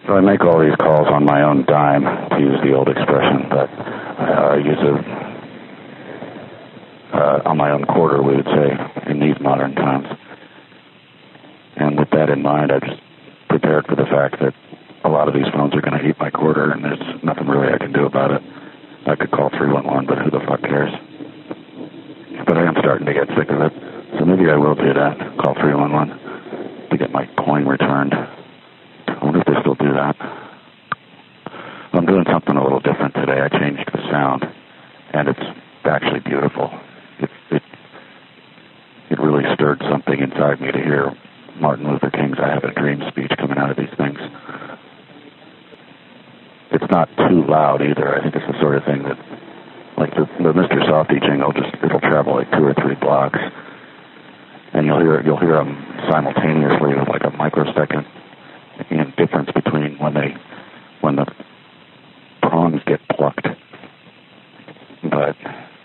So I make all these calls on my own dime, to use the old expression, but I use it on my own quarter, we would say, in these modern times. And with that in mind, I just prepared for the fact that a lot of these phones are going to eat my quarter, and there's nothing really I can do about it. I could call 311, but who the fuck cares? But I am starting to get sick of it, so maybe I will do that, call 311 to get my coin returned. I wonder if they still do that. I'm doing something a little different today. I changed the sound, and it's actually beautiful. It really stirred something inside me to hear Martin Luther King's I Have a Dream speech coming out of these things. It's not too loud either. I think it's the sort of thing that, like the Mr. Softy jingle, it'll travel like 2 or 3 blocks, and you'll hear them simultaneously with like a microsecond difference between when the prongs get plucked. But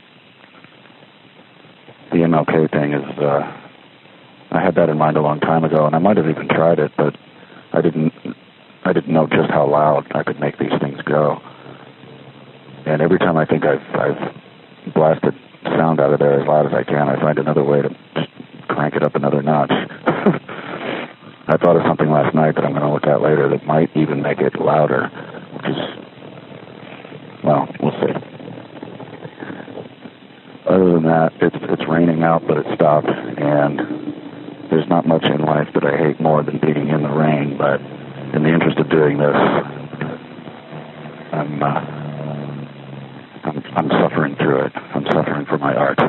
the MLK thing is, I had that in mind a long time ago, and I might have even tried it, but I didn't know just how loud I could make these things go. And every time I think I've blasted sound out of there as loud as I can, I find another way to just crank it up another notch. I thought of something last night that I'm going to look at later that might even make it louder, which is, well, we'll see. Other than that, it's raining out, but it stopped, and there's not much in life that I hate more than being in the rain, but in the interest of doing this, I'm suffering through it. I'm suffering for my art.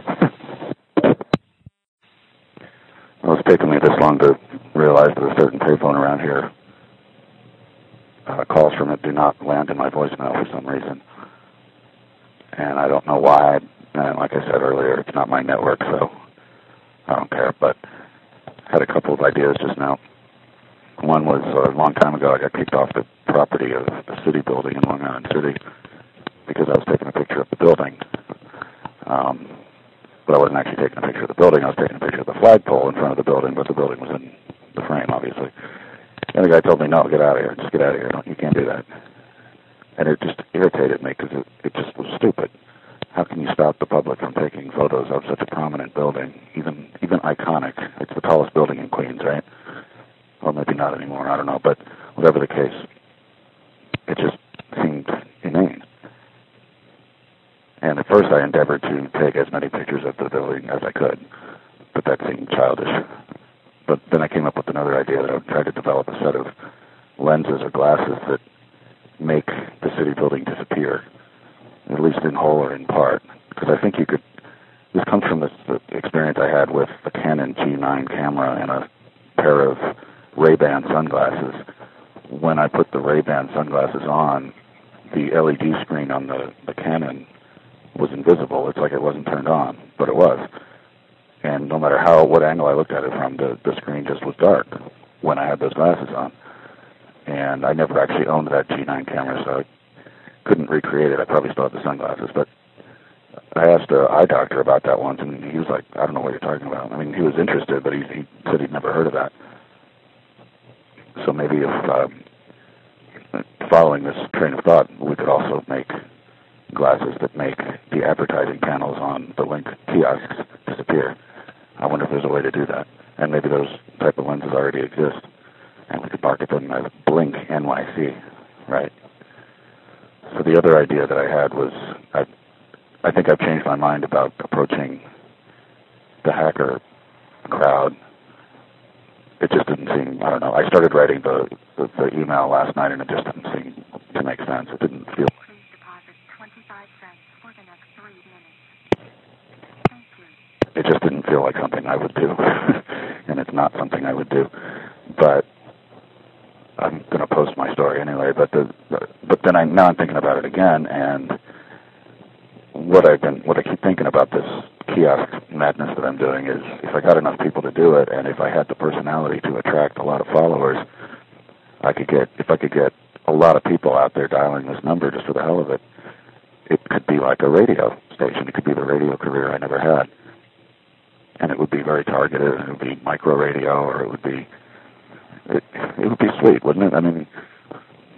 Well, it's taken me this long to realize that a certain payphone around here, calls from it do not land in my voicemail for some reason. And I don't know why. And like I said earlier, it's not my network, so I don't care. But I had a couple of ideas just now. One was a long time ago, I got kicked off the property of the city building in Long Island City because I was taking a picture of the building. But I wasn't actually taking a picture of the building. I was taking a picture of the flagpole in front of the building, but the building was in the frame, obviously. And the guy told me, no, get out of here. Just get out of here. You can't do that. And it just irritated me because it just was stupid. How can you stop the public from taking photos of such a prominent building, even iconic? It's the tallest building in Queens, right? Or maybe not anymore, I don't know. But whatever the case, it just seemed inane. And at first I endeavored to take as many pictures of the building as I could, but that seemed childish. But then I came up with another idea that I would try to develop a set of lenses or glasses that make the city building disappear, at least in whole or in part. Because I think you could, this comes from the experience I had with the Canon G9 camera and a pair of Ray-Ban sunglasses. When I put the Ray-Ban sunglasses on, the LED screen on the Canon was invisible. It's like it wasn't turned on, but it was. And no matter what angle I looked at it from, the screen just was dark when I had those glasses on. And I never actually owned that G9 camera, so I couldn't recreate it. I probably still have the sunglasses, but I asked an eye doctor about that once, and he was like, I don't know what you're talking about. I mean, he was interested, but he said he'd never heard of that. So maybe if, following this train of thought, we could also make glasses that make the advertising panels on the Link kiosks disappear. I wonder if there's a way to do that. And maybe those type of lenses already exist, and we could market them as Blink NYC, right? So the other idea that I had was, I think I've changed my mind about approaching the hacker crowd. It just didn't seem, I don't know. I started writing the email last night, and it just didn't seem to make sense. It didn't feel. Please deposit 25 cents for the next 3 minutes. Thank you. It just didn't feel like something I would do, and it's not something I would do. But I'm going to post my story anyway. But then now I'm thinking about it again, and what I keep thinking about this kiosk madness that I'm doing is, if I got enough people to do it, and if I had the personality to attract a lot of followers, if I could get a lot of people out there dialing this number just for the hell of it, it could be like a radio station. It could be the radio career I never had. And it would be very targeted, and it would be micro radio, or it would be sweet, wouldn't it? I mean,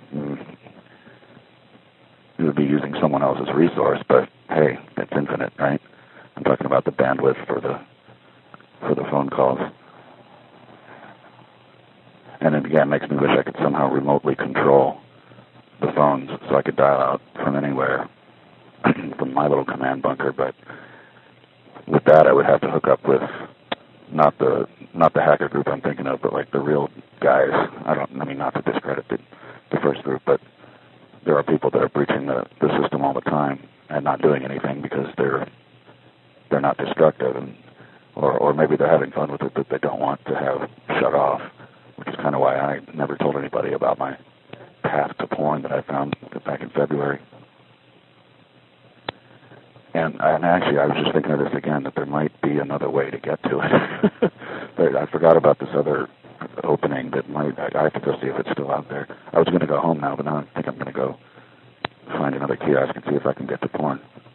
using someone else's resource, but hey, it's infinite, right? I'm talking about the bandwidth for the phone calls. And it again makes me wish I could somehow remotely control the phones so I could dial out from anywhere from my little command bunker. But with that, I would have to hook up with not the hacker group I'm thinking of, but like the real guys. I mean, not to discredit the first group, but there are people that are breaching the system all the time and not doing anything because they're not destructive, and or maybe they're having fun with it that they don't want to have shut off, which is kind of why I never told anybody about my path to porn that I found back in February. And actually, I was just thinking of this again, that there might be another way to get to it. I forgot about this other opening that I have to go see if it's still out there. I was going to go home now, but now I think I'm going to go find another kiosk and see if I can get to porn.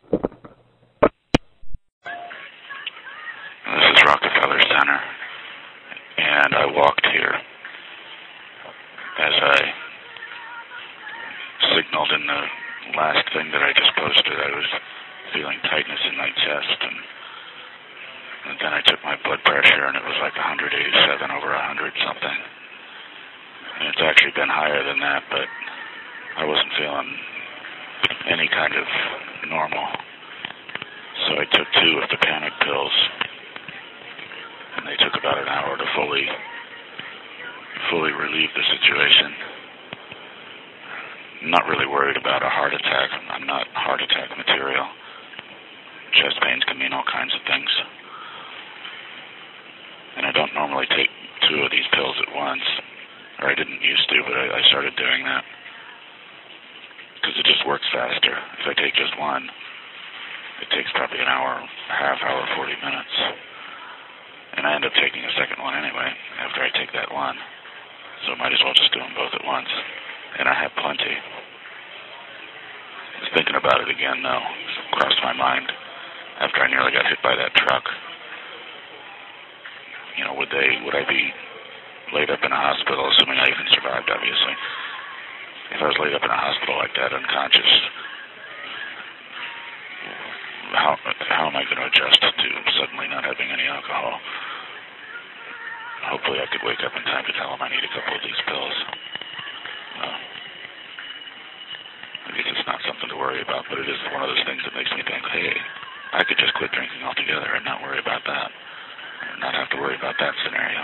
This is Rockefeller Center, and I walked here as I signaled in the last thing that I just posted. I was feeling tightness in my chest, and then I took my blood pressure, and it was like 187 over 100 something. And it's actually been higher than that, but I wasn't feeling any kind of normal. So I took 2 of the panic pills, and they took about an hour to fully relieve the situation. I'm not really worried about a heart attack. I'm not heart attack material. Chest pains can mean all kinds of things. And I don't normally take 2 of these pills at once, or I didn't used to, but I started doing that because it just works faster. If I take just one, it takes probably an hour, half hour, 40 minutes. And I end up taking a second one anyway after I take that one. So I might as well just do them both at once. And I have plenty. I was thinking about it again, though. It crossed my mind after I nearly got hit by that truck. You know, would I be laid up in a hospital, assuming I even survived, obviously. If I was laid up in a hospital like that, unconscious, how am I going to adjust to suddenly not having any alcohol? Hopefully I could wake up in time to tell them I need a couple of these pills. I guess it's not something to worry about, but it is one of those things that makes me think, hey, I could just quit drinking altogether and not worry about that, or not have to worry about that scenario.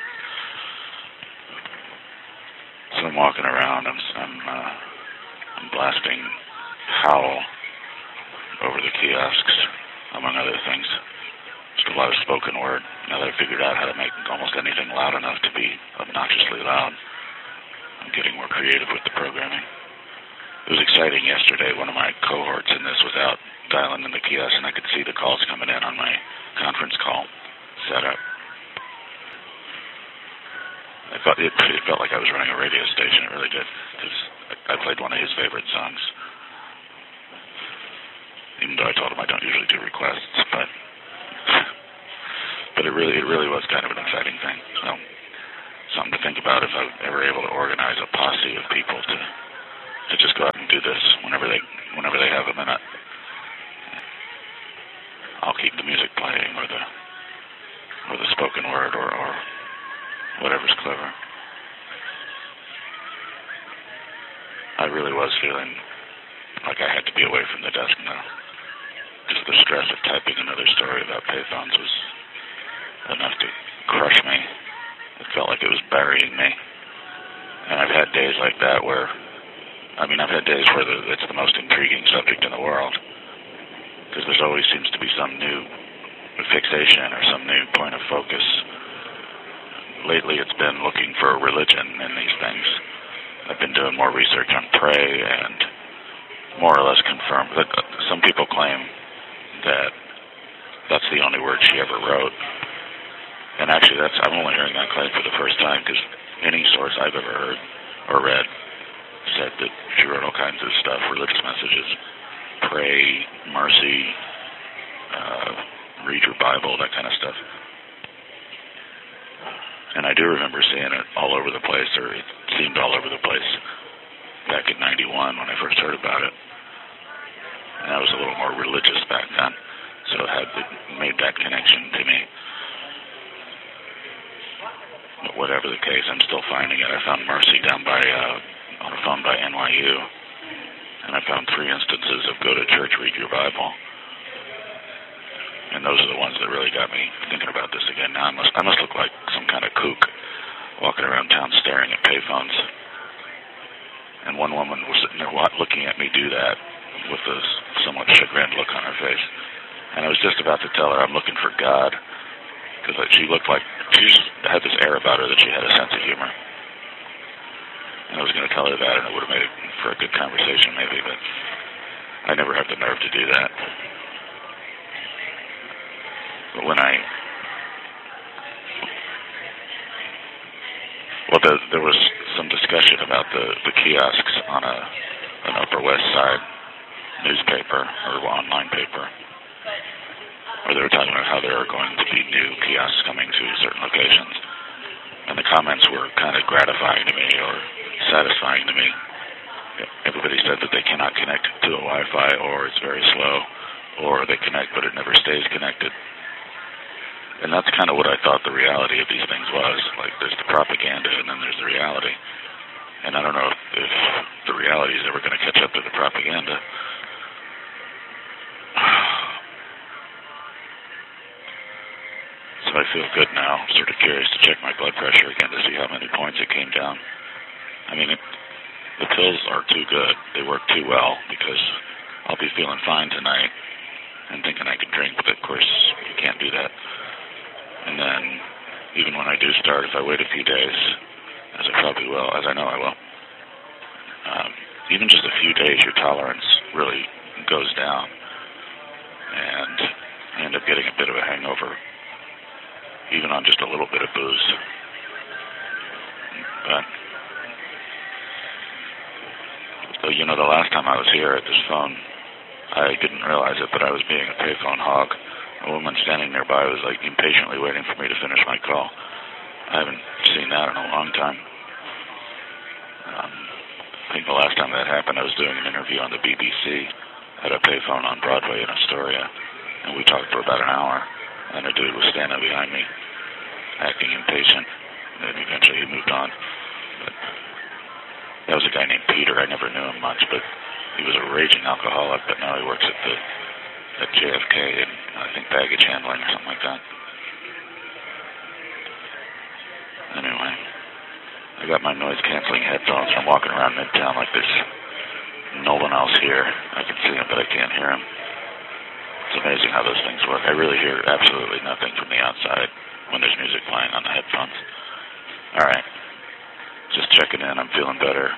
So I'm walking around, I'm blasting Howl over the kiosks, among other things. Just a lot of spoken word. Now that I figured out how to make almost anything loud enough to be obnoxiously loud, I'm getting more creative with the programming. It was exciting yesterday. One of my cohorts in this was out dialing in the kiosk, and I could see the calls coming in on my conference call setup. It felt like I was running a radio station. It really did, because I played one of his favorite songs. Even though I told him I don't usually do requests, but it really was kind of an exciting thing. So something to think about if I'm ever able to organize a posse of people to just go out and do this whenever they have a minute. I'll keep the music playing or the spoken word or whatever's clever. I really was feeling like I had to be away from the desk now. Just the stress of typing another story about payphones was enough to crush me. It felt like it was burying me. And I've had days like that where, I've had days where it's the most intriguing subject in the world. Because there always seems to be some new fixation or some new point of focus. Lately it's been looking for religion in these things. I've been doing more research on pray and more or less confirmed that some people claim that that's the only word she ever wrote. And actually I'm only hearing that claim for the first time, because any source I've ever heard or read said that she wrote all kinds of stuff, religious messages, pray, mercy, read your Bible, that kind of stuff. And I do remember seeing it all over the place, or it seemed all over the place back in 91 when I first heard about it. And I was a little more religious back then, so it made that connection to me. But whatever the case, I'm still finding it. I found Mercy down by on a phone by NYU, and I found 3 instances of go to church, read your Bible. And those are the ones that really got me thinking about this again. Now I must look like some kind of kook walking around town staring at payphones. And one woman was sitting there looking at me do that with a somewhat chagrined look on her face. And I was just about to tell her I'm looking for God, because she looked like she had this air about her that she had a sense of humor. And I was going to tell her that, and it would have made it for a good conversation maybe, but I never have the nerve to do that. But when there was some discussion about the kiosks on an Upper West Side newspaper or online paper, where they were talking about how there are going to be new kiosks coming to certain locations, and the comments were kind of gratifying to me or satisfying to me. Everybody said that they cannot connect to a Wi-Fi, or it's very slow, or they connect but it never stays connected. And that's kind of what I thought the reality of these things was. Like, there's the propaganda and then there's the reality. And I don't know if the reality is ever going to catch up to the propaganda. So I feel good now. I'm sort of curious to check my blood pressure again to see how many points it came down. I mean, the pills are too good. They work too well, because I'll be feeling fine tonight and thinking I can drink, but of course you can't do that. And then, even when I do start, if I wait a few days, as I probably will, as I know I will, even just a few days, your tolerance really goes down, and I end up getting a bit of a hangover, even on just a little bit of booze. But, so, the last time I was here at this phone, I didn't realize it, but I was being a payphone hog. A woman standing nearby was like impatiently waiting for me to finish my call. I haven't seen that in a long time. I think the last time that happened, I was doing an interview on the BBC at a payphone on Broadway in Astoria, and we talked for about an hour, and a dude was standing behind me, acting impatient, and eventually he moved on. But that was a guy named Peter. I never knew him much, but he was a raging alcoholic, but now he works at JFK and I think baggage handling or something like that. Anyway, I got my noise-canceling headphones. I'm walking around Midtown like there's no one else here. I can see him, but I can't hear him. It's amazing how those things work. I really hear absolutely nothing from the outside when there's music playing on the headphones. All right, just checking in. I'm feeling better.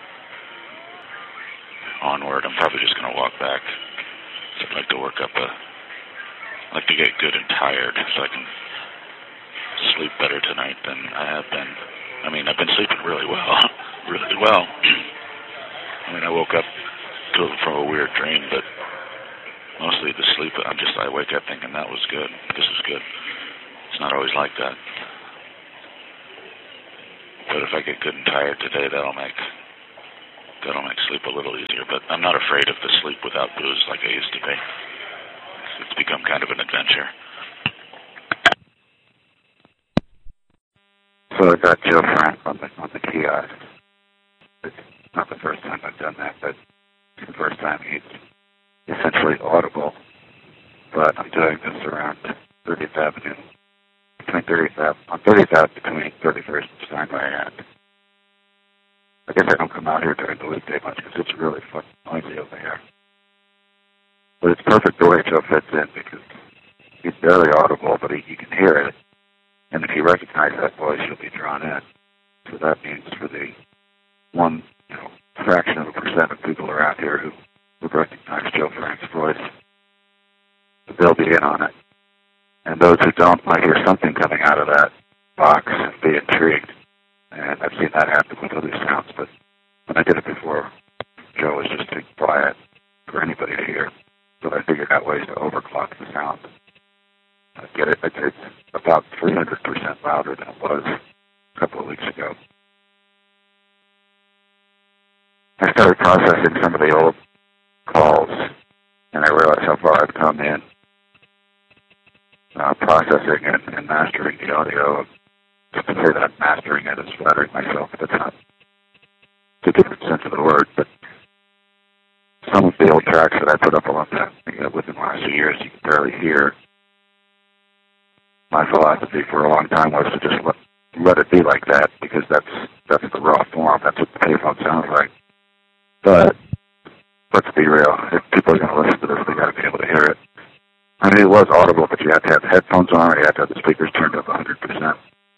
Onward. I'm probably just going to walk back. So I'd like to I'd like to get good and tired so I can sleep better tonight than I have been. I mean, I've been sleeping really well, really well. I mean, I woke up from a weird dream, but mostly the sleep, I wake up thinking that was good. This was good. It's not always like that. But if I get good and tired today, that'll make sleep a little easier. But I'm not afraid of the sleep without booze like I used to be. It's become kind of an adventure. So I got Joe Frank on the kiosk. It's not the first time I've done that, but it's the first time he's essentially audible. But I'm doing this around 30th Avenue, between 31st and Steinway, and I guess I don't come out here during the weekday much because it's really fucking noisy over here. But it's perfect the way Joe fits in because he's barely audible, but you can hear it. And if you recognize that voice, you'll be drawn in. So that means for the one fraction of a percent of people around here who recognize Joe Frank's voice, they'll be in on it. And those who don't might hear something coming out of that box and be intrigued. And I've seen that happen with other sounds, but when I did it before, Joe was just too quiet for anybody to hear. So I figured out ways to overclock the sound. It's about 300% louder than it was a couple of weeks ago. I started processing some of the old calls far I've come in processing and mastering the audio. Just to say that I'm mastering it is flattering myself. That's not the different sense of the word, but some of the old tracks that I put up a long time within the last few years, you can barely hear. My philosophy for a long time was to just let it be like that, because that's the raw form. That's what the payphone sounds like. But let's be real. If people are going to listen to this, they got to be able to hear it. I mean, it was audible, but you had to have headphones on, or you had to have the speakers turned up 100%.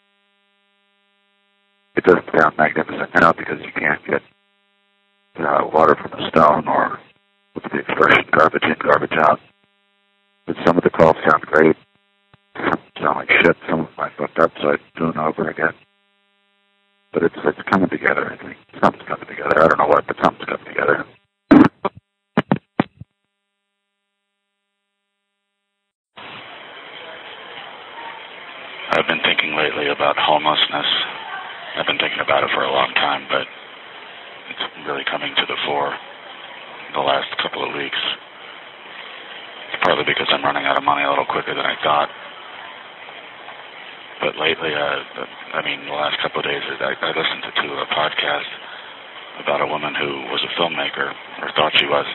It doesn't sound magnificent now because you can't get water from a stone, or what's the expression, garbage in, garbage out. But some of the calls sound great. Some sound like shit. Some of them I fucked up, so I'm doing it over again. But it's coming together, I think. Something's coming together. I don't know what, but something's coming together. I've been thinking lately about homelessness. I've been thinking about it for a long time, but it's really coming to the fore the last couple of weeks. It's partly because I'm running out of money a little quicker than I thought. But lately, the last couple of days, I listened to a podcast about a woman who was a filmmaker, or thought she was.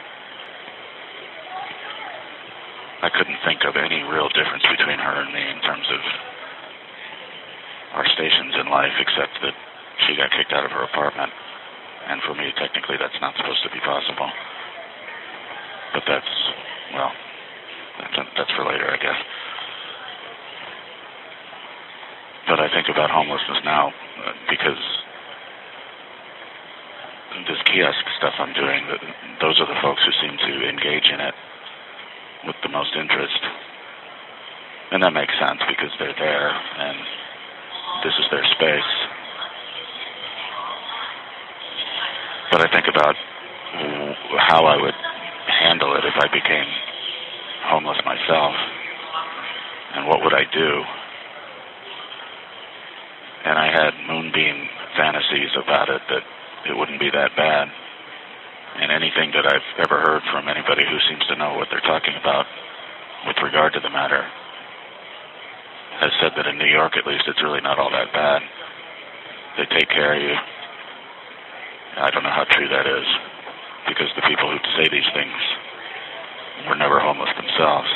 I couldn't think of any real difference between her and me in terms of our stations in life, except that she got kicked out of her apartment. And for me, technically, that's not supposed to be possible. But that's for later, I guess. But I think about homelessness now because this kiosk stuff I'm doing, those are the folks who seem to engage in it with the most interest. And that makes sense because they're there and this is their space. But I think about how I would handle it if I became homeless myself, and what would I do? And I had moonbeam fantasies about it, that it wouldn't be that bad. And anything that I've ever heard from anybody who seems to know what they're talking about with regard to the matter has said that in New York, at least, it's really not all that bad. They take care of you. I don't know how true that is, because the people who say these things were never homeless themselves.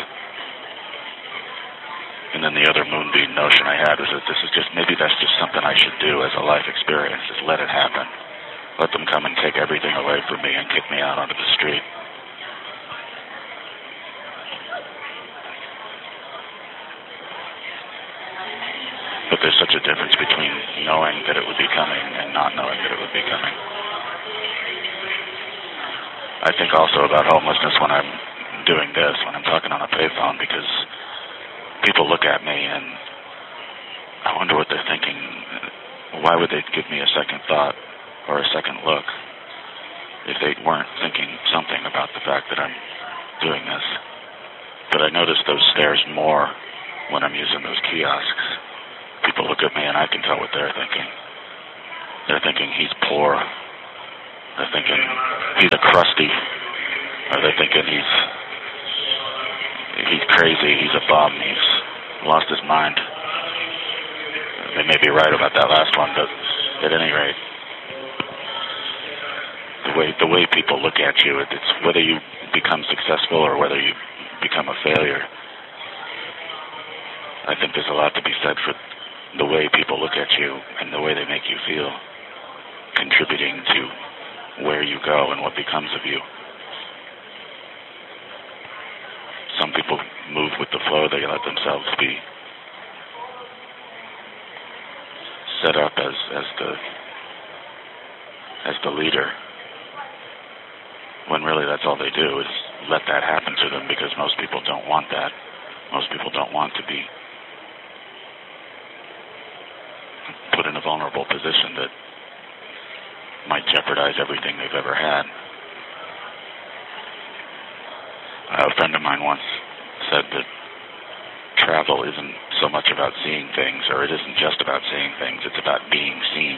And then the other moonbeam notion I had was that maybe that's just something I should do as a life experience, just let it happen. Let them come and take everything away from me and kick me out onto the street. But there's such a difference between knowing that it would be coming and not knowing that it would be coming. I think also about homelessness when I'm doing this, when I'm talking on a payphone, because people look at me and I wonder what they're thinking. Why would they give me a second thought or a second look if they weren't thinking something about the fact that I'm doing this? But I notice those stares more when I'm using those kiosks. People look at me and I can tell what they're thinking. They're thinking he's poor. They're thinking he's a crusty. Or they're thinking he's crazy, he's a bum, he's lost his mind. They may be right about that last one, but at any rate, the way people look at you, it's whether you become successful or whether you become a failure. I think there's a lot to be said for the way people look at you and the way they make you feel, contributing to where you go and what becomes of you. Some people move with the flow. They let themselves be set up as the leader, when really that's all they do is let that happen to them, because most people don't want that. Most people don't want to be put in a vulnerable position that might jeopardize everything they've ever had. A friend of mine once said that travel isn't so much about seeing things, or it isn't just about seeing things, it's about being seen.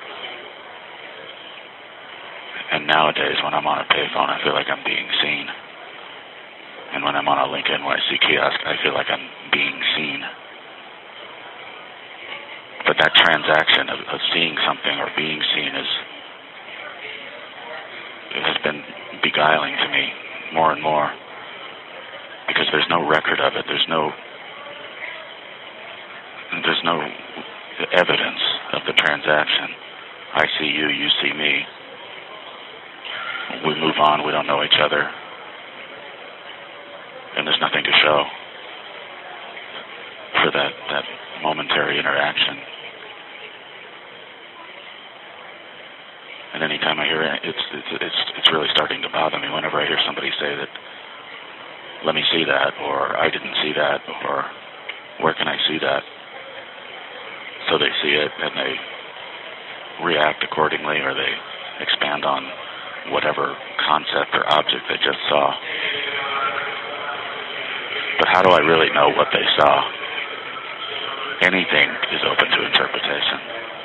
And nowadays, when I'm on a payphone, I feel like I'm being seen. And when I'm on a Link NYC kiosk, I feel like I'm being seen. But that transaction of seeing something or being seen has been beguiling to me more and more, because there's no record of it. There's no evidence of the transaction. I see you, you see me. We move on, we don't know each other, and there's nothing to show for that momentary interaction. And anytime I hear it, it's really starting to bother me whenever I hear somebody say that, let me see that, or I didn't see that, or where can I see that? So they see it and they react accordingly, or they expand on whatever concept or object they just saw. But how do I really know what they saw? Anything is open to interpretation.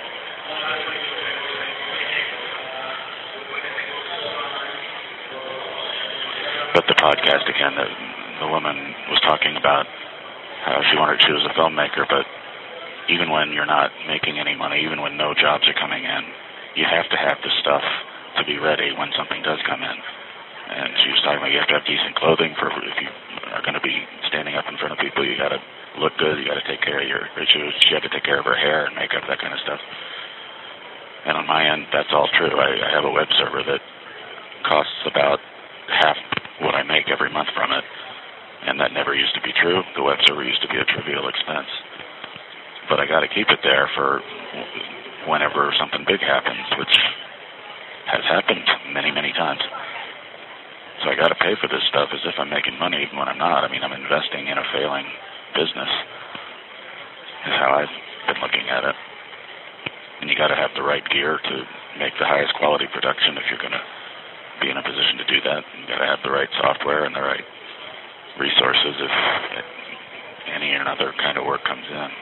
But the podcast again, the woman was talking about how she was a filmmaker, but even when you're not making any money, even when no jobs are coming in, you have to have the stuff to be ready when something does come in. And she was talking about you have to have decent clothing for if you are going to be standing up in front of people. You got to look good. You got to take care of she had to take care of her hair and makeup, that kind of stuff. And on my end, that's all true. I have a web server that costs about half what I make every month from it, and that never used to be true. The web server used to be a trivial expense, but I got to keep it there for whenever something big happens, which has happened many, many times. So I got to pay for this stuff as if I'm making money, even when I'm not. I mean, I'm investing in a failing business, is how I've been looking at it. And you got to have the right gear to make the highest quality production if you're going to be in a position to do that. You got to have the right software and the right resources if any other kind of work comes in.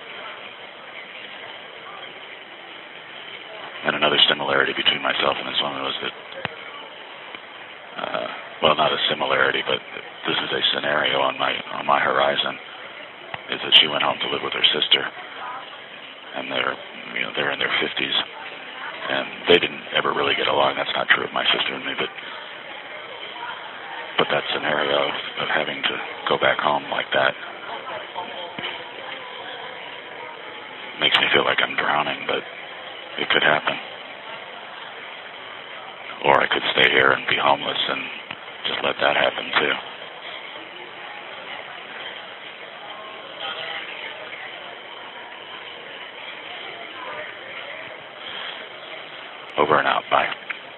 And another similarity between myself and this woman was that, well, not a similarity, but this is a scenario on my horizon, is that she went home to live with her sister, and they're in their 50s. And they didn't ever really get along. That's not true of my sister and me, but that scenario of having to go back home like that makes me feel like I'm drowning, but it could happen. Or I could stay here and be homeless and just let that happen too. Over and out. Bye.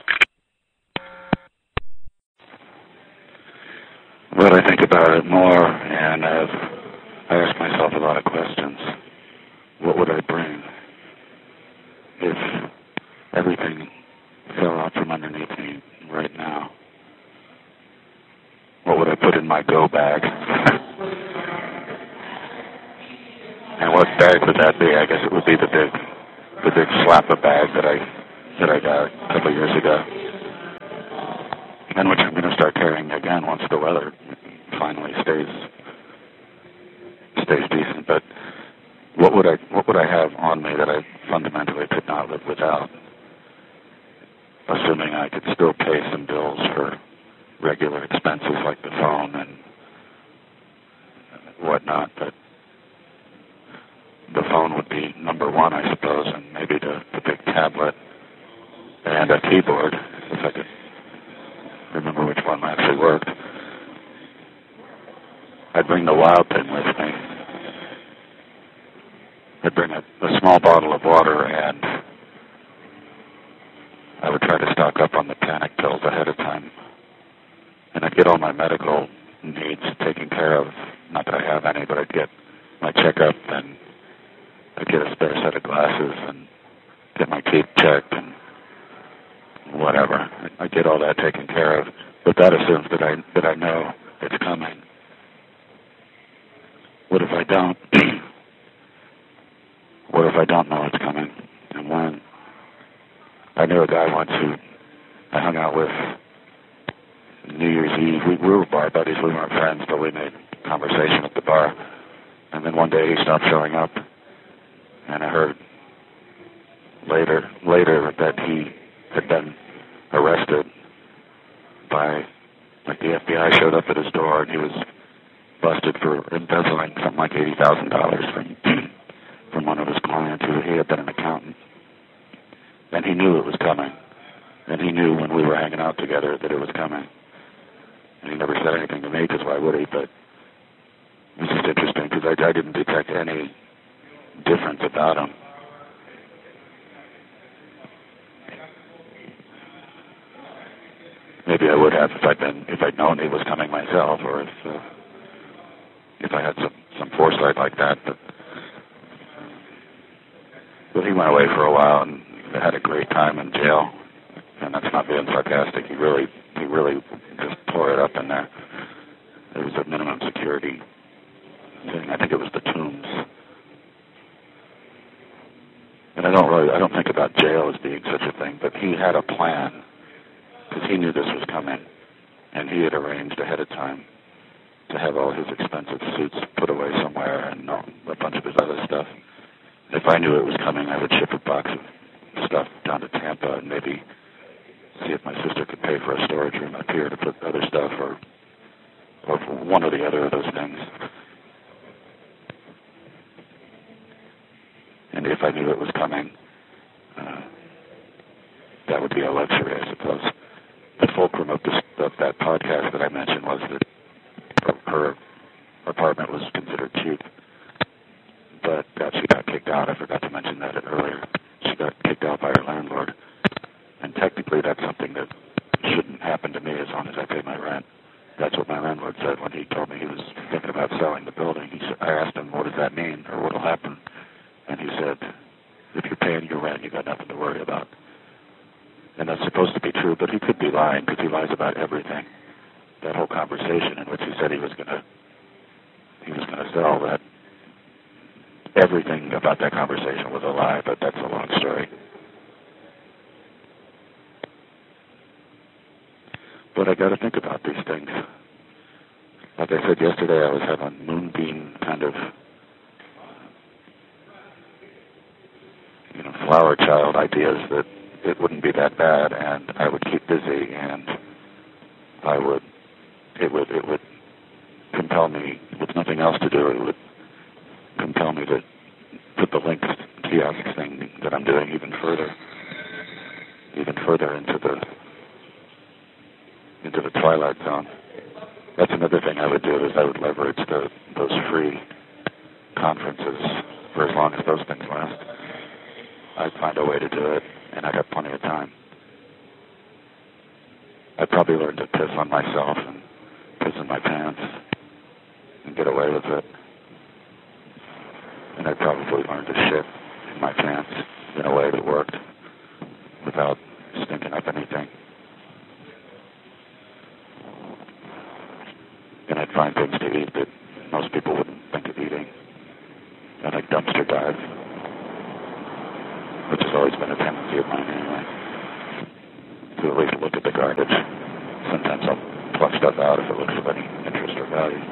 Well, I think about it more, and I ask myself a lot of questions. What would I bring if everything fell out from underneath me right now? What would I put in my go bag? And what bag would that be? I guess it would be the big slapper bag that I got a couple of years ago, and which I'm going to start carrying again once the weather finally stays decent. But what would I have on me that I fundamentally could not live without, assuming I could still pay some bills for regular expenses like the phone and whatnot? But the phone would be number one, I suppose, and maybe the big tablet and a keyboard, if I could remember which one actually worked. I'd bring the Wild Thing with me. I'd bring a small bottle of water, and I would try to stock up on the panic pills ahead of time. And I'd get all my medical needs taken care of. Not that I have any, but I'd get my checkup, and I'd get a spare set of glasses, and get my teeth checked, and whatever. I get all that taken care of, but that assumes that I know it's coming. What if I don't? What if I don't know it's coming, and when? I knew a guy once who I hung out with New Year's Eve. We were bar buddies. We weren't friends, but we made conversation at the bar. And then one day he stopped showing up, and I heard later that he had been arrested by, like, the FBI showed up at his door, and he was busted for embezzling something like $80,000 from one of his clients who he had been an accountant. And he knew it was coming. And he knew when we were hanging out together that it was coming. And he never said anything to me, because why would he? But it was just interesting, because I didn't detect any difference about him. Maybe I would have if I'd known he was coming myself, or if I had some foresight like that. But he went away for a while and had a great time in jail. And that's not being sarcastic. He really just tore it up in there. It was a minimum security thing. I think it was the Tombs. And I don't think about jail as being such a thing, but he had a plan, because he knew this was coming, and he had arranged ahead of time to have all his expensive suits put away somewhere and a bunch of his other stuff. If I knew it was coming, I would ship a box of stuff down to Tampa and maybe see if my sister could pay for a storage room up here to put other stuff, or one or the other of those things. And if I knew it was coming, that would be a luxury, I suppose. The fulcrum of that podcast that I mentioned was that her apartment was considered cheap, but she got kicked out. I forgot to mention that earlier. She got kicked out by her landlord. And technically that's something that shouldn't happen to me as long as I pay my rent. That's what my landlord said when he told me he was thinking about selling the building. I asked him, what does that mean, or what will happen? And he said, if you're paying your rent, you got nothing to worry about. And that's supposed to be true, but he could be lying, because he lies about everything. That whole conversation in which he said he was going to sell that, everything about that conversation was a lie, but that's a long story. But I got to think about these things. Like I said yesterday, I was having moonbeam kind of, flower child ideas that it wouldn't be that bad, and I would keep busy, and it would compel me, with nothing else to do, it would compel me to put the Links kiosk thing that I'm doing even further into the twilight zone. That's another thing I would do, is I would leverage those free conferences for as long as those things last. I'd find a way to do it, and I'd have plenty of time. I'd probably learn to piss on myself and piss in my pants and get away with it. And I'd probably learn to shit in my pants in a way that worked without stinking up anything. And I'd find things to eat that most people wouldn't think of eating. And I'd dumpster dive, which has always been a tendency of mine anyway, to at least look at the garbage. Sometimes I'll pluck stuff out if it looks of any interest or value.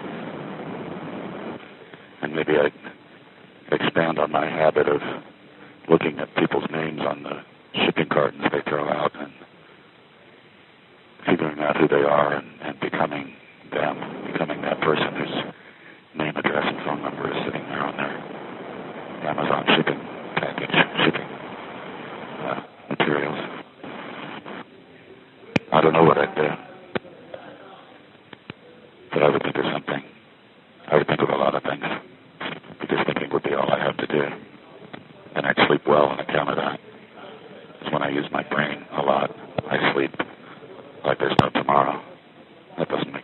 And maybe I'd expand on my habit of looking at people's names on the shipping cartons they throw out and figuring out who they are and becoming that person whose name, address, and phone number is sitting there on their Amazon shipping materials. I don't know what I'd do, but I would think of something. I would think of a lot of things, because thinking would be all I have to do, and I'd sleep well on account of that. It's when I use my brain a lot, I sleep like there's no tomorrow. That doesn't make